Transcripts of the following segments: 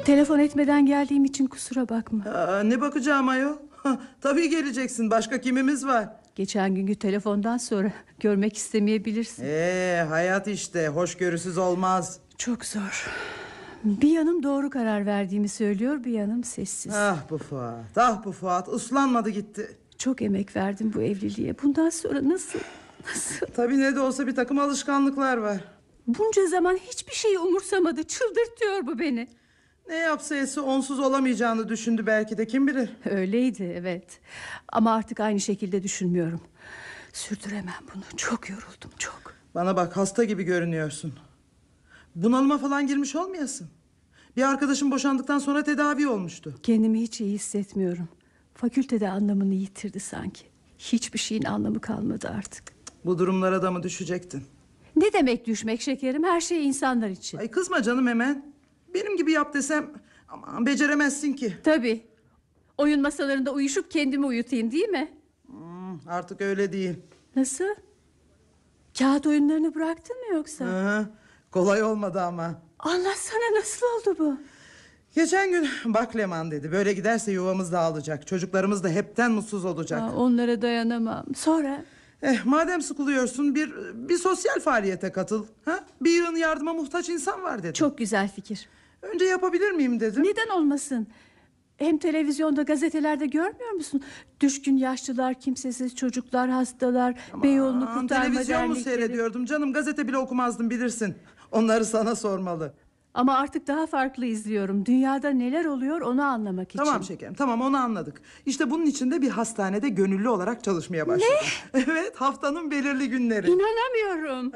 Telefon etmeden geldiğim için kusura bakma. Ne bakacağım ayol? Tabii geleceksin, başka kimimiz var? Geçen günkü telefondan sonra görmek istemeyebilirsin. Hayat işte, hoşgörüsüz olmaz. Çok zor. Bir yanım doğru karar verdiğimi söylüyor, bir yanım sessiz. Ah bu Fuat uslanmadı gitti. Çok emek verdim bu evliliğe. Bundan sonra nasıl? Tabii ne de olsa bir takım alışkanlıklar var. Bunca zaman hiçbir şeyi umursamadı. Çıldırtıyor bu beni. Ne yapsa etse onsuz olamayacağını düşündü belki de, kim bilir. Öyleydi, evet. Ama artık aynı şekilde düşünmüyorum. Sürdüremem bunu. Çok yoruldum, çok. Bana bak, hasta gibi görünüyorsun. Bunalıma falan girmiş olmayasın. Bir arkadaşım boşandıktan sonra tedavi olmuştu. Kendimi hiç iyi hissetmiyorum. Fakültede anlamını yitirdi sanki. Hiçbir şeyin anlamı kalmadı artık. Bu durumlara da mı düşecektin? Ne demek düşmek şekerim? Her şey insanlar için. Ay kızma canım hemen. Benim gibi yap desem aman beceremezsin ki. Tabii. Oyun masalarında uyuşup kendimi uyutayım, değil mi? Artık öyle değil. Nasıl? Kağıt oyunlarını bıraktın mı yoksa? Kolay olmadı ama. Anlatsana, nasıl oldu bu? Geçen gün bak Leman dedi, böyle giderse yuvamız dağılacak. Çocuklarımız da hepten mutsuz olacak. Onlara dayanamam. Sonra? Madem sıkılıyorsun bir sosyal faaliyete katıl. Bir yığın yardıma muhtaç insan var dedi. Çok güzel fikir. Önce yapabilir miyim dedim. Neden olmasın? Hem televizyonda, gazetelerde görmüyor musun? Düşkün yaşlılar, kimsesiz çocuklar, hastalar, Beyoğlu'nu kurtarma televizyon mu dernekleri. seyrediyordum canım, gazete bile okumazdım bilirsin. Onları sana sormalı. Ama artık daha farklı izliyorum. Dünyada neler oluyor onu anlamak için. Tamam şekerim, tamam, onu anladık. İşte bunun için de bir hastanede gönüllü olarak çalışmaya başladım. Ne? Evet, haftanın belirli günleri. İnanamıyorum.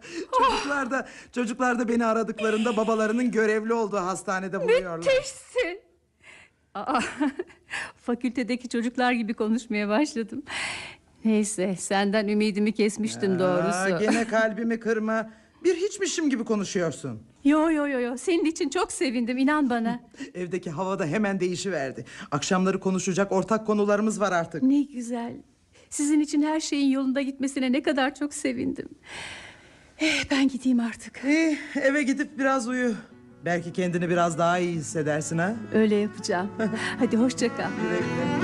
Çocuklar da beni aradıklarında babalarının görevli olduğu hastanede buluyorlar. Müthişsin. Fakültedeki çocuklar gibi konuşmaya başladım. Neyse, senden ümidimi kesmiştim doğrusu. Gene kalbimi kırma. Bir hiçmişim gibi konuşuyorsun. Yo. Senin için çok sevindim, inan bana. Evdeki hava da hemen değişiverdi. Akşamları konuşacak ortak konularımız var artık. Ne güzel. Sizin için her şeyin yolunda gitmesine ne kadar çok sevindim. Ben gideyim artık. Eve gidip biraz uyu. Belki kendini biraz daha iyi hissedersin ha. Öyle yapacağım. Hadi hoşça kal. Güle güle.